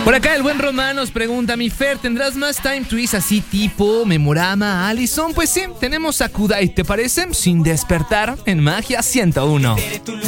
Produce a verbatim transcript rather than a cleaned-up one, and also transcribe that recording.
Por acá el buen Román nos pregunta, mi Fer, ¿tendrás más time tweets así tipo Memorama, Allison? Pues sí, tenemos a Kudai, ¿te parece? Sin despertar en Magia ciento uno.